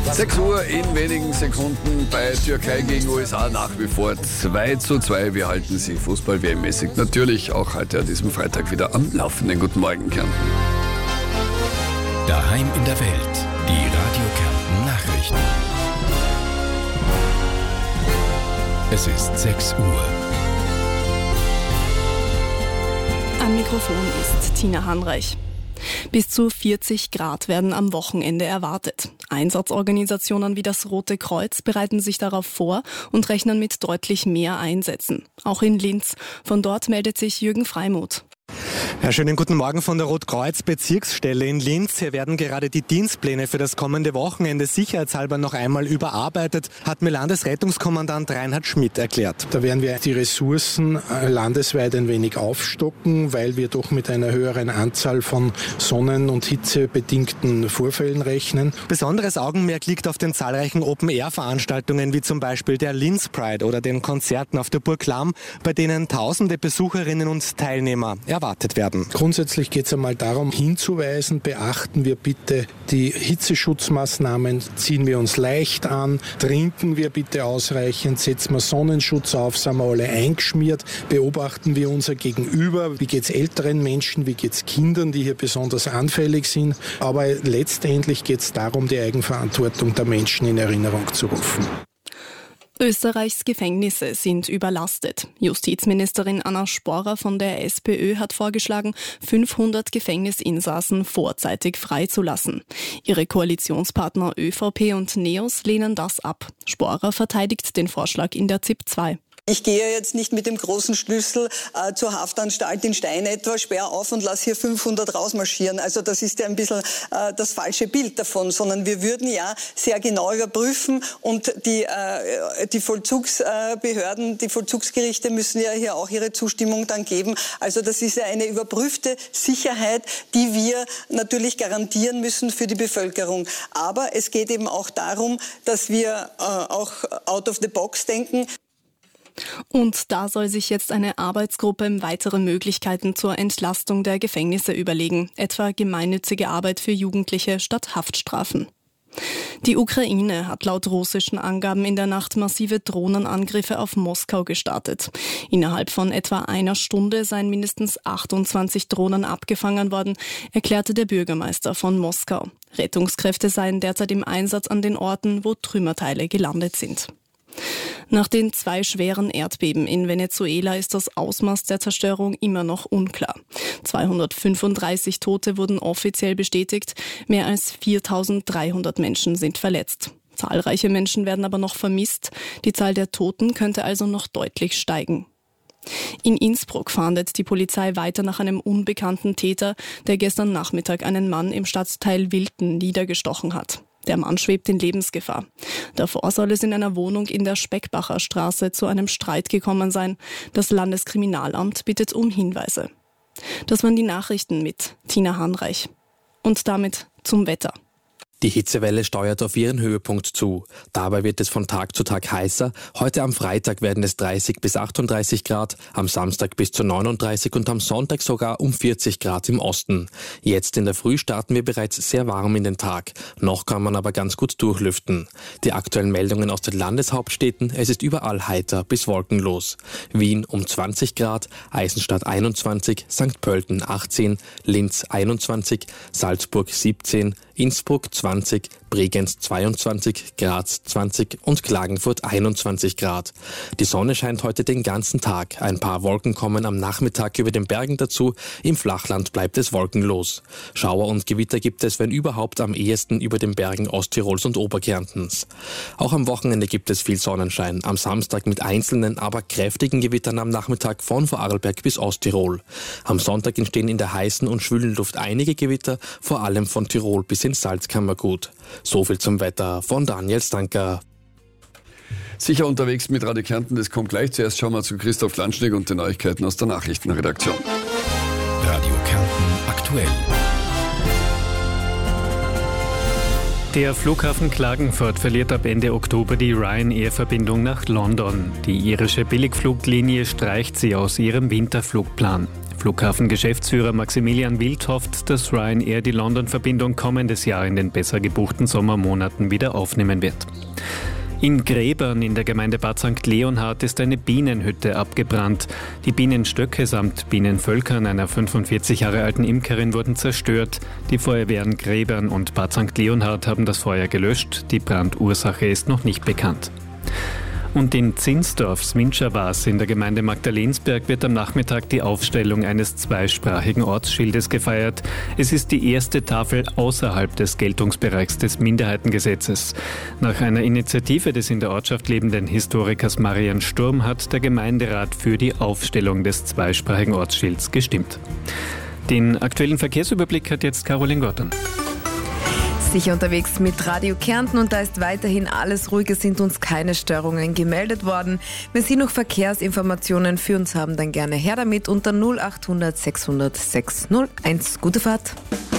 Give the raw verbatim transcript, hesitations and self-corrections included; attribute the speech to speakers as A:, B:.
A: sechs Uhr in wenigen Sekunden bei Türkei gegen U S A nach wie vor zwei zu zwei. Wir halten Sie Fußball-W M-mäßig natürlich auch heute an diesem Freitag wieder am Laufenden. Guten Morgen, Kärnten.
B: Daheim in der Welt, die Radio Kärnten Nachrichten. Es ist sechs Uhr.
C: Am Mikrofon ist Tina Hanreich. Bis zu vierzig Grad werden am Wochenende erwartet. Einsatzorganisationen wie das Rote Kreuz bereiten sich darauf vor und rechnen mit deutlich mehr Einsätzen. Auch in Linz. Von dort meldet sich Jürgen Freimuth.
D: Ja, schönen guten Morgen von der Rotkreuz-Bezirksstelle in Linz. Hier werden gerade die Dienstpläne für das kommende Wochenende sicherheitshalber noch einmal überarbeitet, hat mir Landesrettungskommandant Reinhard Schmidt erklärt.
E: Da werden wir die Ressourcen landesweit ein wenig aufstocken, weil wir doch mit einer höheren Anzahl von sonnen- und hitzebedingten Vorfällen rechnen.
D: Besonderes Augenmerk liegt auf den zahlreichen Open-Air-Veranstaltungen wie zum Beispiel der Linz Pride oder den Konzerten auf der Burg Lamm, bei denen tausende Besucherinnen und Teilnehmer erwartet werden.
E: Grundsätzlich geht es einmal darum, hinzuweisen, beachten wir bitte die Hitzeschutzmaßnahmen, ziehen wir uns leicht an, trinken wir bitte ausreichend, setzen wir Sonnenschutz auf, sind wir alle eingeschmiert, beobachten wir unser Gegenüber, wie geht es älteren Menschen, wie geht es Kindern, die hier besonders anfällig sind. Aber letztendlich geht es darum, die Eigenverantwortung der Menschen in Erinnerung zu rufen.
C: Österreichs Gefängnisse sind überlastet. Justizministerin Anna Sporer von der SPÖ hat vorgeschlagen, fünfhundert Gefängnisinsassen vorzeitig freizulassen. Ihre Koalitionspartner ÖVP und NEOS lehnen das ab. Sporer verteidigt den Vorschlag in der Z I P zwei.
F: Ich gehe jetzt nicht mit dem großen Schlüssel äh, zur Haftanstalt in Stein etwa, sperr auf und lass hier fünfhundert rausmarschieren. Also das ist ja ein bisschen äh, das falsche Bild davon, sondern wir würden ja sehr genau überprüfen und die, äh, die Vollzugsbehörden, die Vollzugsgerichte müssen ja hier auch ihre Zustimmung dann geben. Also das ist ja eine überprüfte Sicherheit, die wir natürlich garantieren müssen für die Bevölkerung. Aber es geht eben auch darum, dass wir äh, auch out of the box denken.
C: Und da soll sich jetzt eine Arbeitsgruppe weitere Möglichkeiten zur Entlastung der Gefängnisse überlegen, etwa gemeinnützige Arbeit für Jugendliche statt Haftstrafen. Die Ukraine hat laut russischen Angaben in der Nacht massive Drohnenangriffe auf Moskau gestartet. Innerhalb von etwa einer Stunde seien mindestens achtundzwanzig Drohnen abgefangen worden, erklärte der Bürgermeister von Moskau. Rettungskräfte seien derzeit im Einsatz an den Orten, wo Trümmerteile gelandet sind. Nach den zwei schweren Erdbeben in Venezuela ist das Ausmaß der Zerstörung immer noch unklar. zweihundertfünfunddreißig Tote wurden offiziell bestätigt, mehr als viertausenddreihundert Menschen sind verletzt. Zahlreiche Menschen werden aber noch vermisst, die Zahl der Toten könnte also noch deutlich steigen. In Innsbruck fahndet die Polizei weiter nach einem unbekannten Täter, der gestern Nachmittag einen Mann im Stadtteil Wilten niedergestochen hat. Der Mann schwebt in Lebensgefahr. Davor soll es in einer Wohnung in der Speckbacher Straße zu einem Streit gekommen sein. Das Landeskriminalamt bittet um Hinweise. Das waren die Nachrichten mit Tina Hanreich. Und damit zum Wetter.
G: Die Hitzewelle steuert auf ihren Höhepunkt zu. Dabei wird es von Tag zu Tag heißer. Heute am Freitag werden es dreißig bis achtunddreißig Grad, am Samstag bis zu neununddreißig und am Sonntag sogar um vierzig Grad im Osten. Jetzt in der Früh starten wir bereits sehr warm in den Tag. Noch kann man aber ganz gut durchlüften. Die aktuellen Meldungen aus den Landeshauptstädten: Es ist überall heiter bis wolkenlos. Wien um zwanzig Grad, Eisenstadt einundzwanzig, Sankt Pölten achtzehn, Linz einundzwanzig, Salzburg siebzehn, Innsbruck zwanzig, Bregenz zweiundzwanzig, Graz zwanzig und Klagenfurt einundzwanzig Grad. Die Sonne scheint heute den ganzen Tag. Ein paar Wolken kommen am Nachmittag über den Bergen dazu. Im Flachland bleibt es wolkenlos. Schauer und Gewitter gibt es, wenn überhaupt, am ehesten über den Bergen Osttirols und Oberkärntens. Auch am Wochenende gibt es viel Sonnenschein. Am Samstag mit einzelnen, aber kräftigen Gewittern am Nachmittag von Vorarlberg bis Osttirol. Am Sonntag entstehen in der heißen und schwülen Luft einige Gewitter, vor allem von Tirol bis ins Salzkammergut. So viel zum Wetter von Daniel Stanker.
A: Sicher unterwegs mit Radio Kärnten, das kommt gleich. Zuerst schauen wir zu Christoph Landschneck und den Neuigkeiten aus der Nachrichtenredaktion.
B: Radio Kärnten aktuell.
H: Der Flughafen Klagenfurt verliert ab Ende Oktober die Ryanair-Verbindung nach London. Die irische Billigfluglinie streicht sie aus ihrem Winterflugplan. Flughafengeschäftsführer Maximilian Wild hofft, dass Ryanair die London-Verbindung kommendes Jahr in den besser gebuchten Sommermonaten wieder aufnehmen wird. In Gräbern in der Gemeinde Bad Sankt Leonhard ist eine Bienenhütte abgebrannt. Die Bienenstöcke samt Bienenvölkern einer fünfundvierzig Jahre alten Imkerin wurden zerstört. Die Feuerwehren Gräbern und Bad Sankt Leonhard haben das Feuer gelöscht. Die Brandursache ist noch nicht bekannt. Und in Zinsdorf, Smintscher-Was in der Gemeinde Magdalensberg wird am Nachmittag die Aufstellung eines zweisprachigen Ortsschildes gefeiert. Es ist die erste Tafel außerhalb des Geltungsbereichs des Minderheitengesetzes. Nach einer Initiative des in der Ortschaft lebenden Historikers Marian Sturm hat der Gemeinderat für die Aufstellung des zweisprachigen Ortsschilds gestimmt. Den aktuellen Verkehrsüberblick hat jetzt Caroline Gotton.
I: Sicher unterwegs mit Radio Kärnten und da ist weiterhin alles ruhig, es sind uns keine Störungen gemeldet worden. Wenn Sie noch Verkehrsinformationen für uns haben, dann gerne her damit unter null acht hundert sechshundert sechshunderteins. Gute Fahrt!